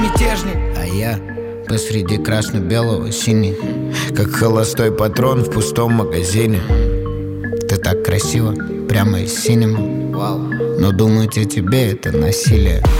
мятежник. А я посреди красно-белого синий, как холостой патрон в пустом магазине. Ты так красиво, прямо из синема. Но думать о тебе — это насилие.